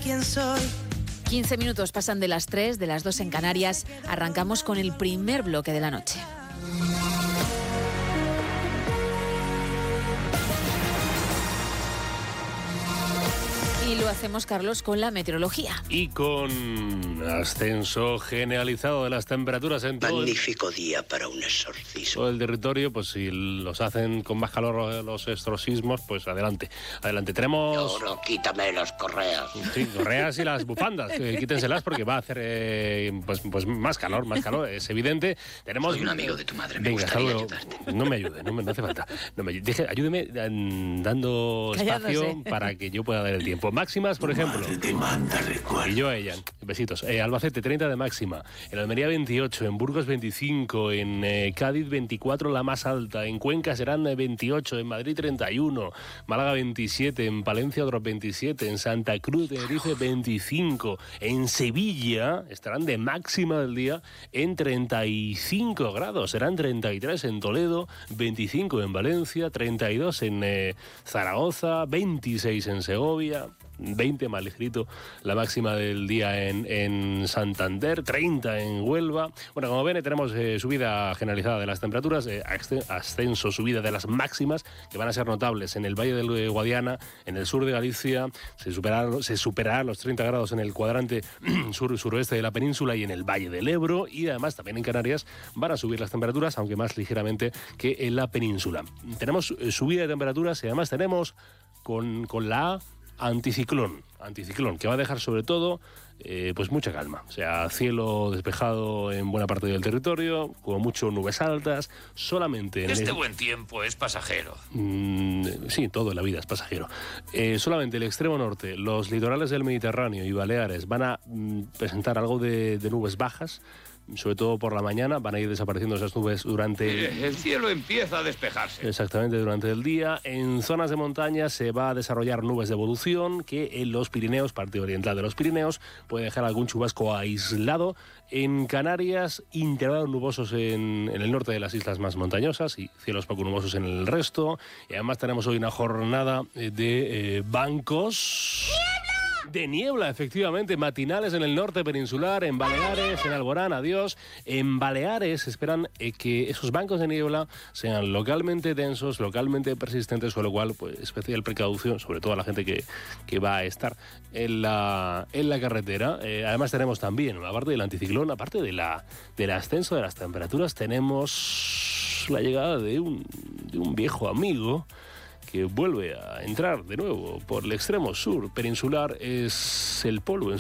quién soy. 15 minutos pasan de las 3, de las 2 en Canarias. Arrancamos con el primer bloque de la noche. Y lo hacemos, Carlos, con la meteorología. Y con ascenso generalizado de las temperaturas en todo magnífico día para un exorcismo. Todo el territorio, pues si los hacen con más calor los exorcismos, pues adelante. Tenemos... No, quítame las correas. Sí, correas y las bufandas, quítenselas porque va a hacer pues más calor, es evidente. Tenemos... Soy un amigo de tu madre, me Venga, gustaría ayudarte. No me ayude, no hace falta. Ayúdeme dando espacio para que yo pueda dar el tiempo. Máximas, por ejemplo. Y yo a ella. Besitos. Albacete, 30 de máxima. En Almería, 28. En Burgos, 25. En Cádiz, 24, la más alta. En Cuenca serán 28. En Madrid, 31. Málaga, 27. En Palencia, otros 27. En Santa Cruz, Tenerife, 25. En Sevilla estarán de máxima del día en 35 grados. Serán 33 en Toledo, 25 en Valencia, 32 en Zaragoza, 26 en Segovia, 20 más ligerito la máxima del día en Santander, 30 en Huelva. Bueno, como ven, tenemos subida generalizada de las temperaturas, ascenso, subida de las máximas, que van a ser notables en el Valle del Guadiana, en el sur de Galicia, se superarán los 30 grados en el cuadrante sur-suroeste de la península y en el Valle del Ebro, y además también en Canarias van a subir las temperaturas, aunque más ligeramente que en la península. Tenemos subida de temperaturas y además tenemos con la anticiclón, que va a dejar sobre todo pues mucha calma, o sea, cielo despejado en buena parte del territorio, como mucho nubes altas, solamente... buen tiempo es pasajero. Sí, todo en la vida es pasajero. Solamente el extremo norte, los litorales del Mediterráneo y Baleares van a presentar algo de nubes bajas, sobre todo por la mañana, van a ir desapareciendo esas nubes durante... El cielo empieza a despejarse. Exactamente, durante el día. En zonas de montaña se va a desarrollar nubes de evolución, que en los Pirineos, parte oriental de los Pirineos, puede dejar algún chubasco aislado. En Canarias, intervalos nubosos en el norte de las islas más montañosas y cielos poco nubosos en el resto. Y además tenemos hoy una jornada de bancos... De niebla, efectivamente, matinales en el norte peninsular, en Baleares, en Alborán, adiós. En Baleares esperan que esos bancos de niebla sean localmente densos, localmente persistentes, con lo cual, pues, especial precaución, sobre todo a la gente que va a estar en la carretera. Además tenemos también, aparte del anticiclón, aparte del ascenso de las temperaturas, tenemos la llegada de un viejo amigo que vuelve a entrar de nuevo por el extremo sur peninsular. Es el polvo en